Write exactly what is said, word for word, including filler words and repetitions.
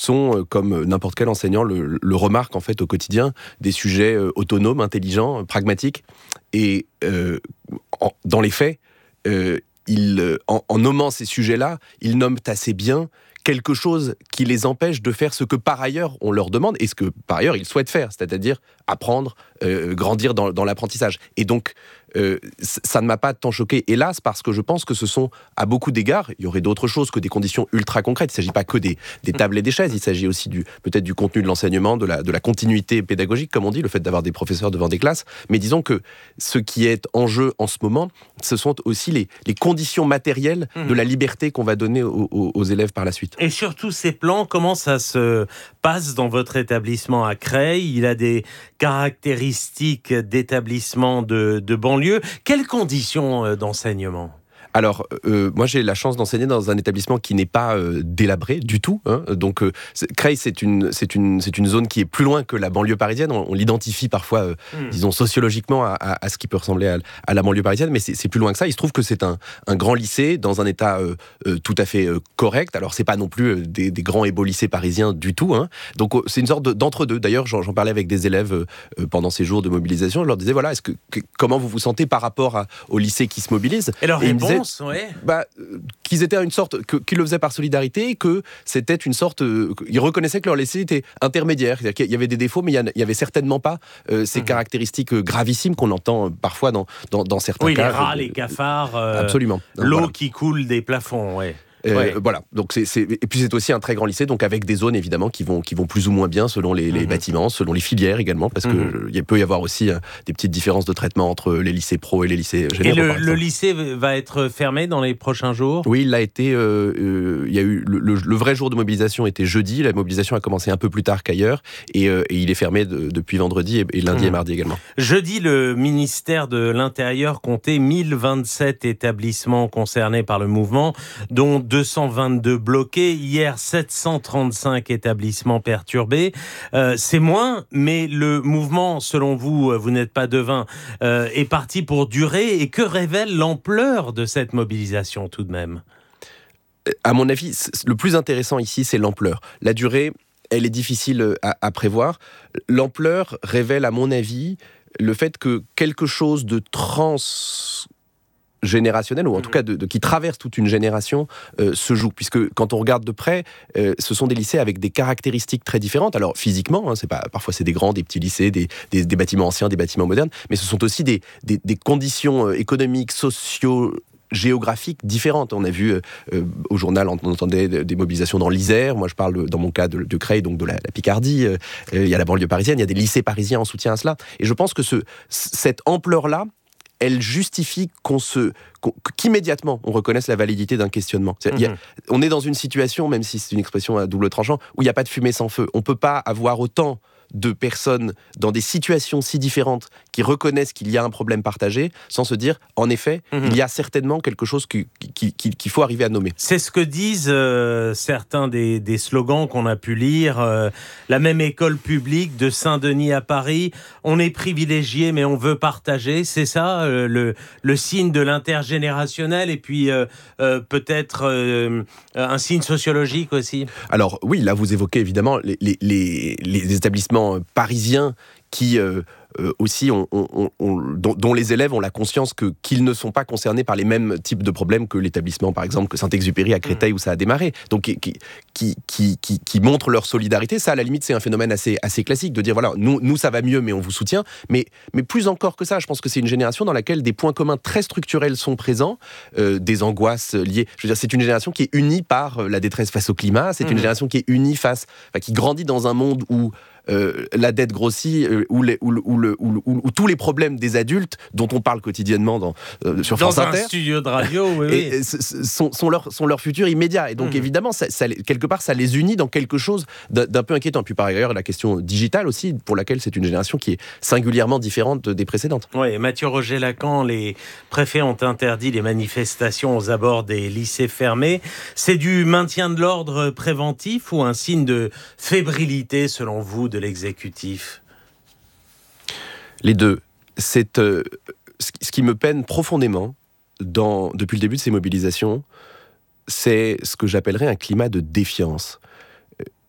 sont, euh, comme n'importe quel enseignant le, le remarque en fait au quotidien, des sujets euh, autonomes, intelligents, euh, pragmatiques. Et euh, en, dans les faits, euh, ils, euh, en, en nommant ces sujets-là, ils nomment assez bien quelque chose qui les empêche de faire ce que par ailleurs on leur demande et ce que par ailleurs ils souhaitent faire, c'est-à-dire apprendre, euh, grandir dans, dans l'apprentissage. Et donc, euh, ça ne m'a pas tant choqué, hélas, parce que je pense que ce sont, à beaucoup d'égards, il y aurait d'autres choses que des conditions ultra concrètes. Il ne s'agit pas que des, des tables et des chaises, il s'agit aussi du, peut-être du contenu de l'enseignement, de la, de la continuité pédagogique, comme on dit, le fait d'avoir des professeurs devant des classes. Mais disons que ce qui est en jeu en ce moment, ce sont aussi les, les conditions matérielles de la liberté qu'on va donner aux, aux, aux élèves par la suite. Et sur tous ces plans, comment ça se passe dans votre établissement à Creil ? Il a des caractéristiques d'établissement de, de banlieue. Quelles conditions d'enseignement ? Alors, euh, moi, j'ai la chance d'enseigner dans un établissement qui n'est pas euh, délabré du tout. Hein. Donc, euh, c'est, Creil, c'est une, c'est, une, c'est une zone qui est plus loin que la banlieue parisienne. On, on l'identifie parfois, euh, mmh. disons, sociologiquement à, à, à ce qui peut ressembler à, à la banlieue parisienne, mais c'est, c'est plus loin que ça. Il se trouve que c'est un, un grand lycée dans un état euh, euh, tout à fait euh, correct. Alors, c'est pas non plus euh, des, des grands et beaux lycées parisiens du tout. Hein. Donc, euh, c'est une sorte de, d'entre-deux. D'ailleurs, j'en, j'en parlais avec des élèves euh, pendant ces jours de mobilisation. Je leur disais, voilà, est-ce que, que, comment vous vous sentez par rapport à, au lycée qui se mobilise ? Et leur et réponse Ouais. Bah, euh, qu'ils étaient une sorte, que, qu'ils le faisaient par solidarité, que c'était une sorte, euh, ils reconnaissaient que leur lycée était intermédiaire, c'est-à-dire qu'il y avait des défauts, mais il y, y avait certainement pas euh, ces mmh. caractéristiques euh, gravissimes qu'on entend euh, parfois dans, dans, dans certains oui, cas. Oui, les rats, euh, les cafards, euh, absolument. L'eau voilà. qui coule des plafonds, ouais. Euh, ouais. Voilà. Donc c'est, c'est, et puis c'est aussi un très grand lycée, donc avec des zones évidemment qui vont, qui vont plus ou moins bien selon les, les mmh. bâtiments, selon les filières également, parce mmh. qu'il peut y avoir aussi euh, des petites différences de traitement entre les lycées pro et les lycées généraux. Et le, le lycée va être fermé dans les prochains jours ? Oui, il a été. Euh, euh, il y a eu le, le, le vrai jour de mobilisation était jeudi. La mobilisation a commencé un peu plus tard qu'ailleurs, et, euh, et il est fermé de, depuis vendredi et, et lundi mmh. et mardi également. Jeudi, le ministère de l'Intérieur comptait mille vingt-sept établissements concernés par le mouvement, dont deux cent vingt-deux bloqués. Hier, sept cent trente-cinq établissements perturbés. Euh, c'est moins, mais le mouvement, selon vous, vous n'êtes pas devin, euh, est parti pour durer. Et que révèle l'ampleur de cette mobilisation tout de même ? À mon avis, le plus intéressant ici, c'est l'ampleur. La durée, elle est difficile à, à prévoir. L'ampleur révèle, à mon avis, le fait que quelque chose de trans... générationnel, ou en tout cas de, de, qui traverse toute une génération, euh, se joue. Puisque quand on regarde de près, euh, ce sont des lycées avec des caractéristiques très différentes. Alors physiquement, hein, c'est pas, parfois c'est des grands, des petits lycées, des, des, des bâtiments anciens, des bâtiments modernes, mais ce sont aussi des, des, des conditions économiques, sociaux, géographiques différentes. On a vu euh, au journal, on entendait des mobilisations dans l'Isère. Moi, je parle dans mon cas de, de Creil, donc de la, la Picardie. Euh, il y a la banlieue parisienne, il y a des lycées parisiens en soutien à cela. Et je pense que ce, cette ampleur-là, elle justifie qu'on se, qu'on, qu'immédiatement on reconnaisse la validité d'un questionnement. Mmh. Y a, on est dans une situation, même si c'est une expression à double tranchant, où il n'y a pas de fumée sans feu. On ne peut pas avoir autant de personnes dans des situations si différentes qui reconnaissent qu'il y a un problème partagé sans se dire, en effet, mmh. il y a certainement quelque chose qui, qui, qui, qu'il faut arriver à nommer. C'est ce que disent euh, certains des, des slogans qu'on a pu lire. Euh, la même école publique de Saint-Denis à Paris, on est privilégié mais on veut partager. C'est ça, euh, le, le signe de l'intergénérationnel et puis euh, euh, peut-être euh, un signe sociologique aussi. Alors oui, là vous évoquez évidemment les, les, les, les établissements parisiens qui euh, euh, aussi ont, ont, ont, dont, dont les élèves ont la conscience que, qu'ils ne sont pas concernés par les mêmes types de problèmes que l'établissement, par exemple, que Saint-Exupéry à Créteil, mmh. où ça a démarré. Donc, qui, qui, qui, qui, qui montrent leur solidarité. Ça, à la limite, c'est un phénomène assez, assez classique de dire, voilà, nous, nous, ça va mieux, mais on vous soutient. Mais, mais plus encore que ça, je pense que c'est une génération dans laquelle des points communs très structurels sont présents, euh, des angoisses liées. Je veux dire, c'est une génération qui est unie par la détresse face au climat, c'est mmh. une génération qui est unie face, enfin, qui grandit dans un monde où Euh, la dette grossit, euh, où, les, où, où, où, où, où, où tous les problèmes des adultes, dont on parle quotidiennement dans, euh, sur dans France Inter, dans un studio de radio, oui, oui. Et, et, sont, sont, leur, sont leur futur immédiat. Et donc mmh. évidemment, ça, ça, quelque part, ça les unit dans quelque chose d'un, d'un peu inquiétant. Puis par ailleurs, la question digitale aussi, pour laquelle c'est une génération qui est singulièrement différente des précédentes. Oui, Mathieu Roger-Lacan, les préfets ont interdit les manifestations aux abords des lycées fermés. C'est du maintien de l'ordre préventif ou un signe de fébrilité, selon vous, de l'exécutif ? Les deux. C'est euh, ce qui me peine profondément dans, depuis le début de ces mobilisations, c'est ce que j'appellerais un climat de défiance.